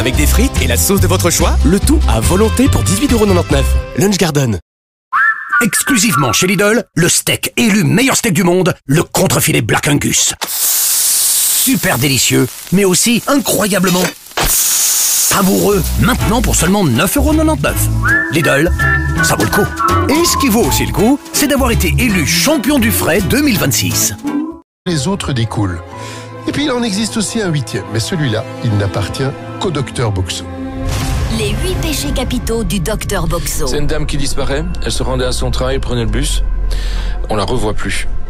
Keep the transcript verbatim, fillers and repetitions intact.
avec des frites et la sauce de votre choix, le tout à volonté pour dix-huit euros quatre-vingt-dix-neuf. Lunch Garden. Exclusivement chez Lidl, le steak élu meilleur steak du monde, le contrefilet Black Angus. Super délicieux, mais aussi incroyablement savoureux. Maintenant pour seulement neuf euros quatre-vingt-dix-neuf. Lidl, ça vaut le coup. Et ce qui vaut aussi le coup, c'est d'avoir été élu champion du frais deux mille vingt-six. Les autres découlent. Et puis il en existe aussi un huitième, mais celui-là, il n'appartient qu'au docteur Boxo. Les huit péchés capitaux du docteur Boxo. C'est une dame qui disparaît, elle se rendait à son travail, prenait le bus, on la revoit plus.